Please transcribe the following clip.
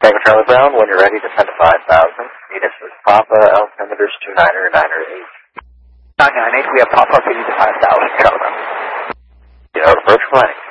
Tango Charlie Brown, when you're ready, descend to 5,000. Meet us with Papa, altimeters 29er, 9er, 8. 998, we have Papa, 50 to 5,000, Charlie Brown. Approach flight.